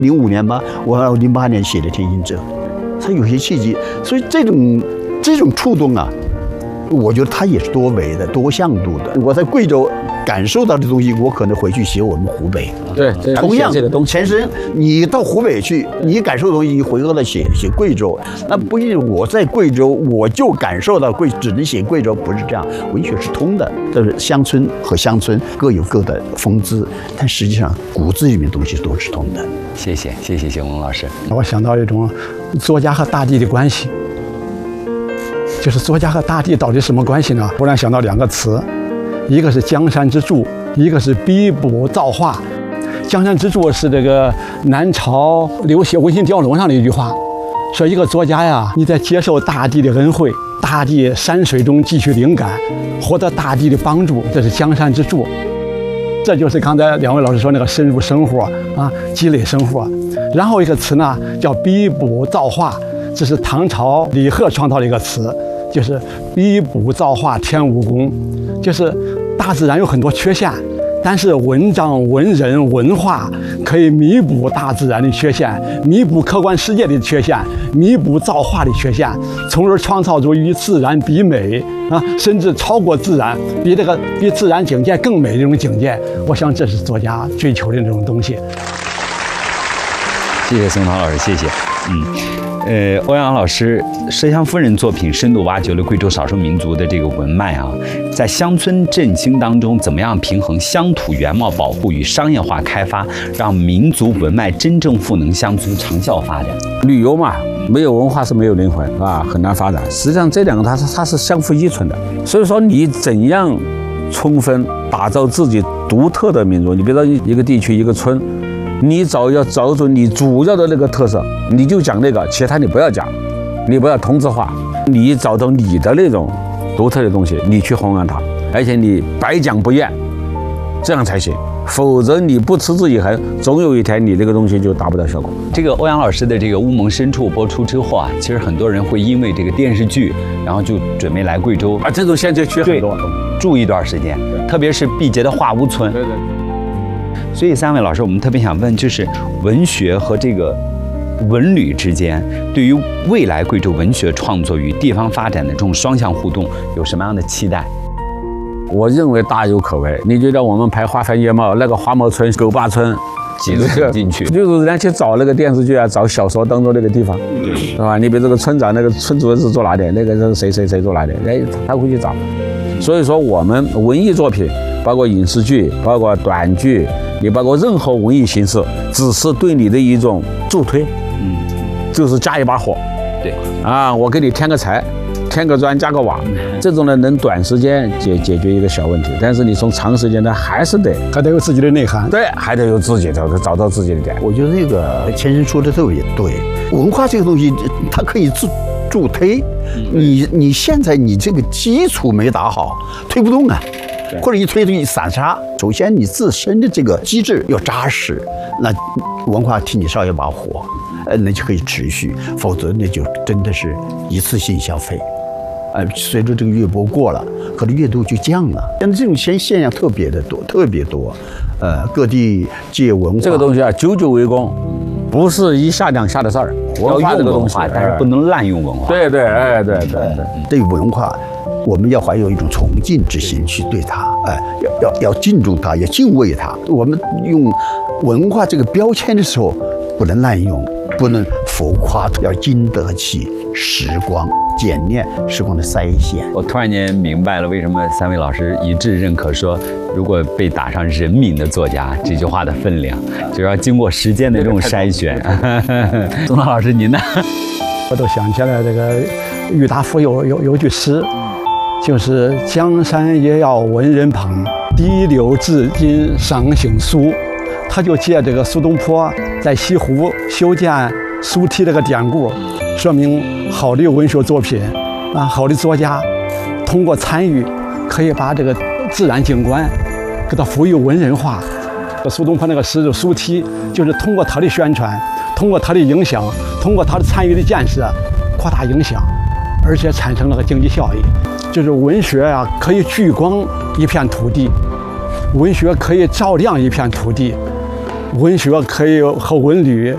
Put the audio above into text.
05年吧，我08年写的《天行者》，它有些契机，所以这种触动啊，我觉得它也是多维的、多向度的。我在贵州感受到的东西，我可能回去写我们湖北。 对， 同样这个东西， 前身你到湖北去，你感受的东西，你回过来写贵州，那不一定我在贵州我就感受到只能写贵州，不是这样。文学是通的，但是乡村和乡村各有各的风姿，但实际上骨子里面东西都是通的。 谢谢谢文老师。 我想到一种作家和大地的关系，就是作家和大地到底什么关系呢？忽然想到2个词，一个是江山之柱，一个是逼卜造化。江山之柱是这个南朝刘勰《文心雕龙》上的一句话，说一个作家呀，你在接受大地的恩惠，大地山水中汲取灵感，获得大地的帮助，这是江山之柱。这就是刚才2位老师说那个深入生活啊，积累生活。然后一个词呢叫逼卜造化，这是唐朝李贺创造的一个词，就是逼卜造化天无功，就是大自然有很多缺陷，但是文章、文人、文化可以弥补大自然的缺陷，弥补客观世界的缺陷，弥补造化的缺陷，从而创造出与自然比美啊，甚至超过自然，比自然境界更美的这种境界。我想这是作家追求的那种东西。 谢谢宋涛老师，谢谢。欧阳老师麝香夫人作品深度挖掘了贵州少数民族的这个文脉啊，在乡村振兴当中，怎么样平衡乡土原貌保护与商业化开发，让民族文脉真正赋能乡村长效发展？ 旅游嘛，没有文化是没有灵魂，是吧？很难发展。实际上这2个它是相互依存的，所以说你怎样充分打造自己独特的民族？你比如说一个地区一个村。你要找准你主要的那个特色，你就讲那个，其他你不要讲，你不要同质化，你找到你的那种独特的东西，你去弘扬它，而且你百讲不厌，这样才行。否则你不持之以恒，总有一天你这个东西就达不到效果。 这个欧阳老师的这个《乌蒙深处》播出之后啊，其实很多人会因为这个电视剧，然后就准备来贵州啊，这种现在去很多住一段时间，特别是毕节的化屋村。 对。 所以3位老师，我们特别想问，就是文学和这个文旅之间，对于未来贵州文学创作与地方发展的这种双向互动，有什么样的期待？ 我认为大有可为。你觉得我们拍《花繁叶茂》那个花茂村、狗坝村， 挤得进去， 就是人家去找那个电视剧啊，找小说当中那个地方，是吧？你比如这个村长，那个村主任是做哪的，那个是谁做哪的，他会去找。所以说，我们文艺作品，包括影视剧，包括短剧。你包括任何文艺形式，只是对你的一种助推，就是加一把火， 对啊，我给你添个柴，添个砖，加个瓦，这种呢能短时间解决一个小问题，但是你从长时间呢还得有自己的内涵， 对，还得有自己的找到自己的点。 我觉得那个前生说的特别对，文化这个东西它可以助推，你现在你这个基础没打好，推不动啊。或者一推就一散沙，首先你自身的这个机制要扎实，那文化替你烧一把火，那就可以持续，否则那就真的是一次性消费，随着这个阅播过了，可能阅读就降了。现在这种现象特别多，各地借文化这个东西啊，久久为功，不是一下两下的事儿。文化这个东西， 但是不能滥用文化。 对， 对文化。我们要怀有一种崇敬之心去对它，要敬重它，要敬畏它。我们用文化这个标签的时候，不能滥用，不能浮夸，要经得起时光检验时光的筛选。 我突然间明白了为什么3位老师一致认可说，如果被打上人民的作家这句话的分量，就要经过时间的这种筛选。宗涛老师，您呢？ 我都想起来这个郁达夫有句诗。就是江山也要文人捧，滴流至今赏醒苏。他就借这个苏东坡在西湖修建苏堤这个典故，说明好的文学作品啊，好的作家通过参与，可以把这个自然景观给它赋予文人化。苏东坡那个诗的苏堤，就是通过他的宣传，通过他的影响，通过他的参与的建设，扩大影响，而且产生了个经济效益。就是文学啊，可以聚光一片土地，文学可以照亮一片土地，文学可以和文旅